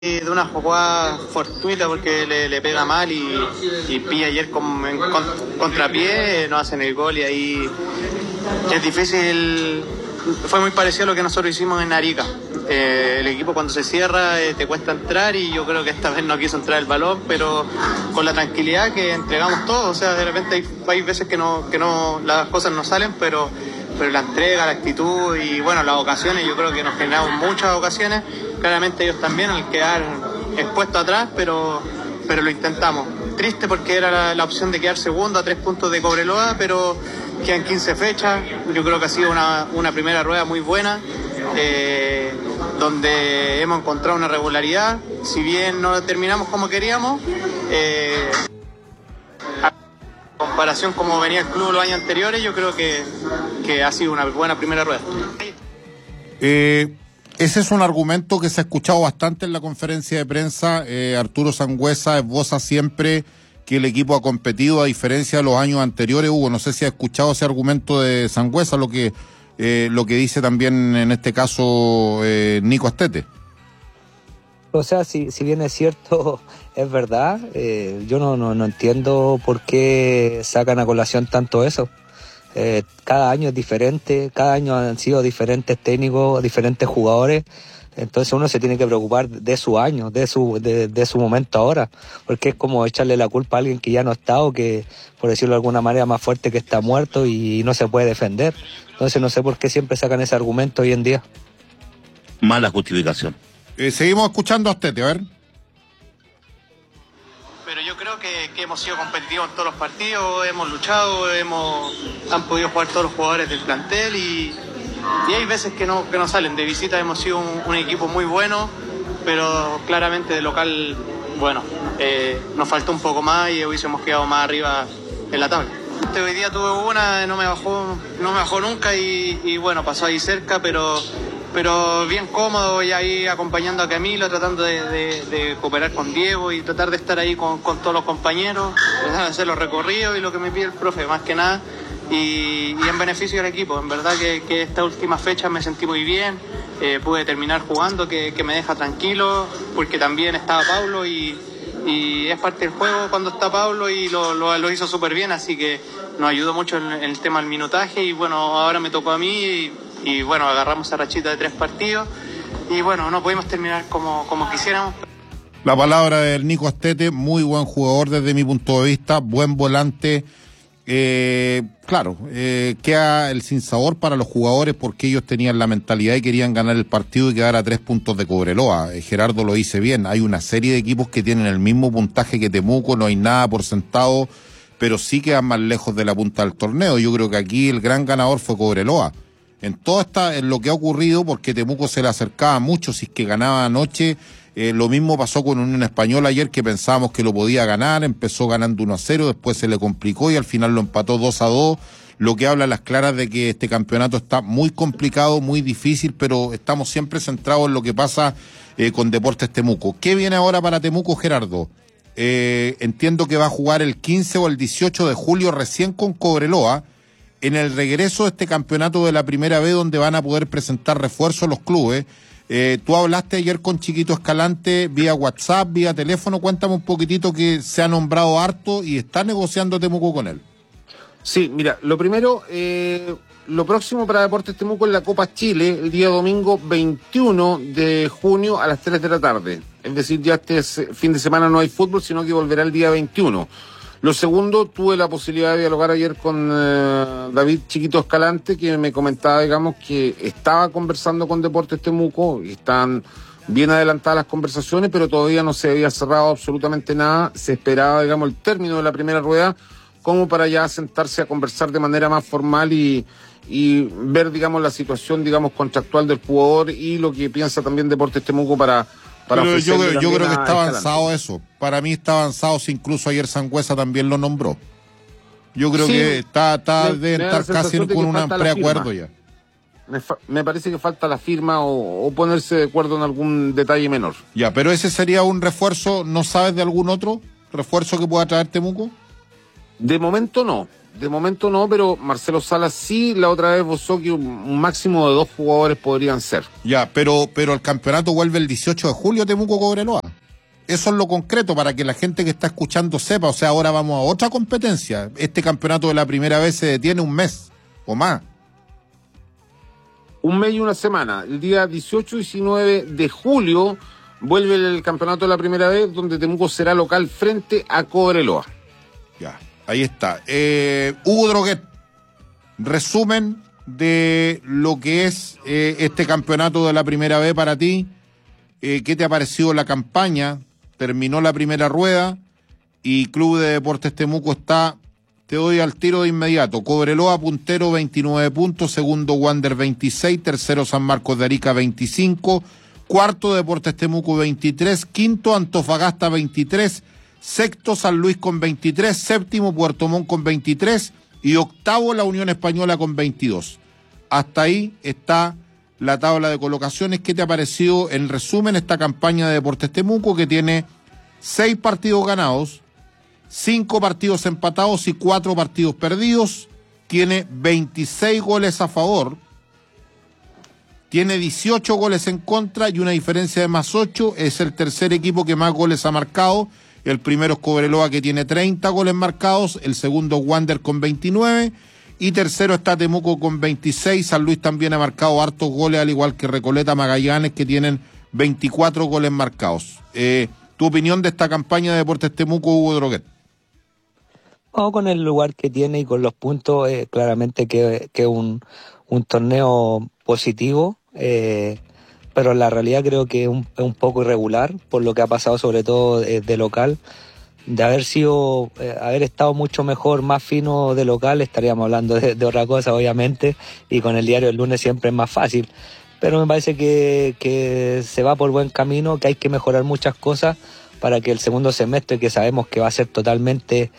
de una jugada fortuita porque le pega mal y pilla ayer en contrapié, no hacen el gol y ahí es difícil. Fue muy parecido a lo que nosotros hicimos en Arica. El equipo cuando se cierra te cuesta entrar y yo creo que esta vez no quiso entrar el balón, pero con la tranquilidad que entregamos todo. O sea, de repente hay veces que no las cosas no salen, pero la entrega, la actitud y bueno, las ocasiones, yo creo que nos generamos muchas ocasiones. Claramente ellos también al quedar expuestos atrás, pero lo intentamos. Triste porque era la opción de quedar segundo a 3 puntos de Cobreloa, pero quedan 15 fechas. Yo creo que ha sido una primera rueda muy buena, donde hemos encontrado una regularidad. Si bien no terminamos como queríamos, en comparación como venía el club los años anteriores, yo creo que ha sido una buena primera rueda. Ese es un argumento que se ha escuchado bastante en la conferencia de prensa. Arturo Sangüesa esboza siempre que el equipo ha competido a diferencia de los años anteriores. Hugo, no sé si ha escuchado ese argumento de Sangüesa, lo que dice también en este caso Nico Astete. O sea, si bien es cierto, es verdad, yo no entiendo por qué sacan a colación tanto eso. Cada año es diferente, cada año han sido diferentes técnicos, diferentes jugadores, entonces uno se tiene que preocupar de su año, de su momento ahora, porque es como echarle la culpa a alguien que ya no está o que, por decirlo de alguna manera, más fuerte, que está muerto y no se puede defender. Entonces no sé por qué siempre sacan ese argumento hoy en día. Mala justificación. Seguimos escuchando a Astete, a ver. Pero yo creo que hemos sido competitivos en todos los partidos, hemos luchado, han podido jugar todos los jugadores del plantel y hay veces que no salen. De visita hemos sido un equipo muy bueno, pero claramente de local, bueno, nos faltó un poco más y hubiésemos quedado más arriba en la tabla. Hoy día tuve una, no me bajó nunca y bueno, pasó ahí cerca, pero bien cómodo y ahí acompañando a Camilo, tratando de cooperar con Diego y tratar de estar ahí con todos los compañeros, tratar de hacer los recorridos y lo que me pide el profe, más que nada, y en beneficio del equipo. En verdad que esta última fecha me sentí muy bien, pude terminar jugando, que me deja tranquilo, porque también estaba Pablo y es parte del juego cuando está Pablo y lo hizo súper bien, así que nos ayudó mucho en el tema del minutaje y bueno, ahora me tocó a mí y bueno, agarramos esa rachita de 3 partidos y bueno, no pudimos terminar como quisiéramos. La palabra del Nico Astete, muy buen jugador desde mi punto de vista, buen volante. Claro, queda el sinsabor para los jugadores porque ellos tenían la mentalidad y querían ganar el partido y quedar a 3 puntos de Cobreloa. Gerardo lo dice bien, hay una serie de equipos que tienen el mismo puntaje que Temuco, no hay nada por sentado, pero sí quedan más lejos de la punta del torneo. Yo creo que aquí el gran ganador fue Cobreloa. En lo que ha ocurrido, porque Temuco se le acercaba mucho si es que ganaba anoche. Lo mismo pasó con Unión Española ayer, que pensábamos que lo podía ganar, empezó ganando 1-0, después se le complicó y al final lo empató 2-2, lo que habla a las claras de que este campeonato está muy complicado, muy difícil, pero estamos siempre centrados en lo que pasa con Deportes Temuco. ¿Qué viene ahora para Temuco, Gerardo? Entiendo que va a jugar el 15 o el 18 de julio recién con Cobreloa, en el regreso de este campeonato de la primera vez, donde van a poder presentar refuerzos los clubes. Tú hablaste ayer con Chiquito Escalante vía WhatsApp, vía teléfono. Cuéntame un poquitito, que se ha nombrado harto y está negociando Temuco con él. Sí, mira, lo primero, lo próximo para Deportes Temuco es la Copa Chile, el día domingo 21 de junio a las 3 de la tarde. Es decir, ya este fin de semana no hay fútbol, sino que volverá el día 21. Lo segundo, tuve la posibilidad de dialogar ayer con David Chiquito Escalante, que me comentaba, digamos, que estaba conversando con Deportes Temuco, y están bien adelantadas las conversaciones, pero todavía no se había cerrado absolutamente nada. Se esperaba, digamos, el término de la primera rueda, como para ya sentarse a conversar de manera más formal y ver, digamos, la situación, digamos, contractual del jugador y lo que piensa también Deportes Temuco para pero yo creo que está avanzado eso. Para mí está avanzado, si incluso ayer Sangüesa también lo nombró. Yo creo que está debe estar casi con un preacuerdo ya. Me parece que falta la firma o ponerse de acuerdo en algún detalle menor. Ya, pero ese sería un refuerzo. ¿No sabes de algún otro refuerzo que pueda traer Temuco? De momento no. de momento no, pero Marcelo Salas sí, la otra vez vozó que un máximo de 2 jugadores podrían ser. Ya, pero el campeonato vuelve el 18 de julio, Temuco Cobreloa. Eso es lo concreto para que la gente que está escuchando sepa. O sea, ahora vamos a otra competencia. Este campeonato de la primera vez se detiene un mes o más. Un mes y una semana. El día 18-19 de julio vuelve el campeonato de la primera vez, donde Temuco será local frente a Cobreloa. Ya, ahí está. Hugo Droguet, resumen de lo que es este campeonato de la primera vez para ti. ¿Qué te ha parecido la campaña? Terminó la primera rueda y Club de Deportes Temuco está, te doy al tiro de inmediato. Cobreloa puntero 29 puntos, segundo Wander 26, tercero San Marcos de Arica 25, cuarto Deportes Temuco 23, quinto Antofagasta 23, sexto San Luis con 23, séptimo Puerto Montt con 23 y octavo la Unión Española con 22. Hasta ahí está la tabla de colocaciones. ¿Qué te ha parecido en resumen esta campaña de Deportes Temuco, que tiene 6 partidos ganados, 5 partidos empatados y 4 partidos perdidos? Tiene 26 goles a favor, tiene 18 goles en contra y una diferencia de más 8. Es el tercer equipo que más goles ha marcado. El primero es Cobreloa, que tiene 30 goles marcados, el segundo Wander con 29 y tercero está Temuco con 26. San Luis también ha marcado hartos goles, al igual que Recoleta, Magallanes, que tienen 24 goles marcados. ¿Tu opinión de esta campaña de Deportes Temuco, Hugo Droguet? Vamos con el lugar que tiene y con los puntos, claramente que es un torneo positivo, pero la realidad creo que es un poco irregular por lo que ha pasado, sobre todo de local. De haber estado mucho mejor, más fino de local, estaríamos hablando de otra cosa, obviamente, y con el diario del lunes siempre es más fácil. Pero me parece que se va por buen camino, que hay que mejorar muchas cosas para que el segundo semestre, que sabemos que va a ser totalmente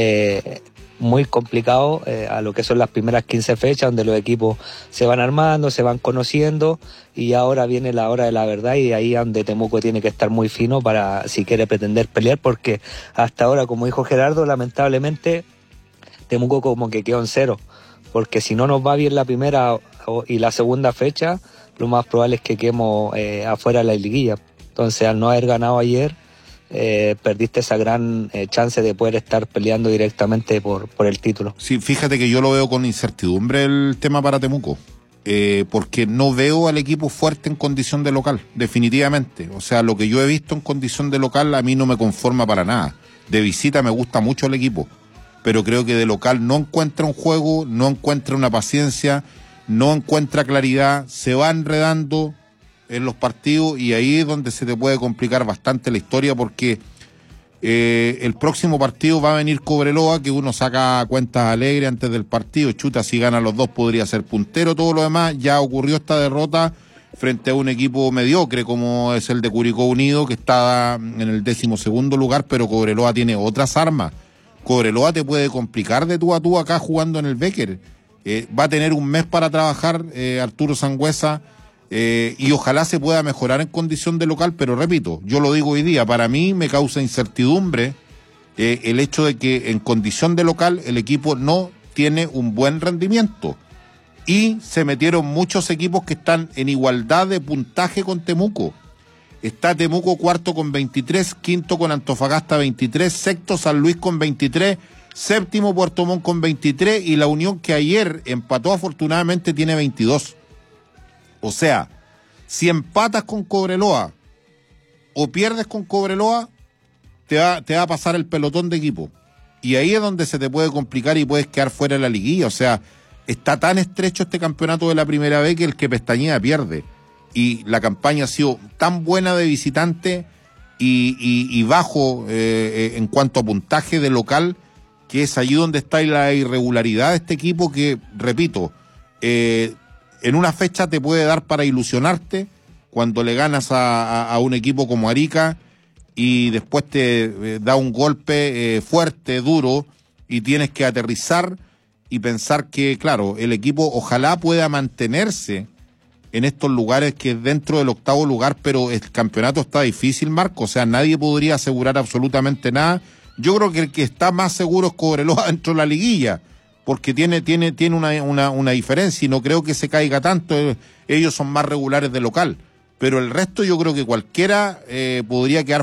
muy complicado, a lo que son las primeras 15 fechas, donde los equipos se van armando, se van conociendo, y ahora viene la hora de la verdad, y ahí es donde Temuco tiene que estar muy fino para, si quiere pretender pelear, porque hasta ahora, como dijo Gerardo, lamentablemente Temuco como que quedó en cero, porque si no nos va bien la primera y la segunda fecha, lo más probable es que quedemos afuera de la liguilla. Entonces, al no haber ganado ayer, perdiste esa gran chance de poder estar peleando directamente por el título. Sí, fíjate que yo lo veo con incertidumbre el tema para Temuco, porque no veo al equipo fuerte en condición de local, definitivamente. O sea, lo que yo he visto en condición de local a mí no me conforma para nada. De visita me gusta mucho el equipo, pero creo que de local no encuentra un juego, no encuentra una paciencia, no encuentra claridad, se va enredando en los partidos, y ahí es donde se te puede complicar bastante la historia, porque el próximo partido va a venir Cobreloa, que uno saca cuentas alegres antes del partido, chuta, si gana los dos podría ser puntero. Todo lo demás, ya ocurrió esta derrota frente a un equipo mediocre como es el de Curicó Unido, que está en el 12º lugar, pero Cobreloa tiene otras armas. Cobreloa te puede complicar de tú a tú acá jugando en el Becker. Va a tener un mes para trabajar Arturo Sangüesa, y ojalá se pueda mejorar en condición de local, pero repito, yo lo digo hoy día, para mí me causa incertidumbre el hecho de que en condición de local el equipo no tiene un buen rendimiento, y se metieron muchos equipos que están en igualdad de puntaje con Temuco. Está Temuco cuarto con 23, quinto con Antofagasta 23, sexto San Luis con 23, séptimo Puerto Montt con 23, y la Unión, que ayer empató afortunadamente, tiene 22. O sea, si empatas con Cobreloa o pierdes con Cobreloa, te va a pasar el pelotón de equipo. Y ahí es donde se te puede complicar y puedes quedar fuera de la liguilla. O sea, está tan estrecho este campeonato de la primera vez que el que pestañea pierde. Y la campaña ha sido tan buena de visitante y bajo en cuanto a puntaje de local, que es allí donde está la irregularidad de este equipo, que, repito, en una fecha te puede dar para ilusionarte cuando le ganas a un equipo como Arica, y después te da un golpe fuerte, duro, y tienes que aterrizar y pensar que, claro, el equipo ojalá pueda mantenerse en estos lugares, que es dentro del 8º lugar, pero el campeonato está difícil, Marco. O sea, nadie podría asegurar absolutamente nada. Yo creo que el que está más seguro es Cobreloa dentro de la liguilla, porque tiene una diferencia y no creo que se caiga tanto. Ellos son más regulares de local, pero el resto yo creo que cualquiera podría quedar